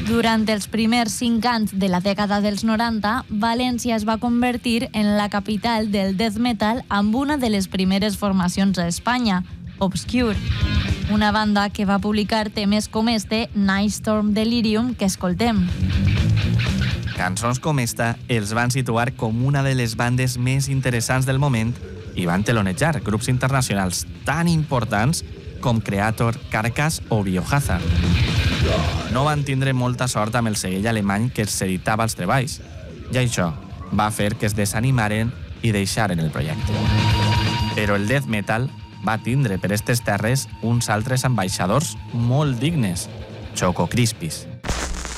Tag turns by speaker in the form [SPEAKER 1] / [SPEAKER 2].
[SPEAKER 1] Durant els primers 5 anys de la dècada dels 90, València es va convertir en la capital del death metal amb una de les primeres formacions a Espanya, Obscure, una banda que va publicar temes com este Nightstorm Delirium que escoltem.
[SPEAKER 2] Cançons com esta els van situar com una de les bandes més interessants del moment i van telonejar grups internacionals tan importants com Kreator, Carcass o Biohazard. No van tindre molta sort amb el segell alemany que els editava els treballs, i això va fer que es desanimaren i deixaren el projecte. Però el death metal va tindre per aquestes terres uns altres ambaixadors molt dignes, Choco Crispis.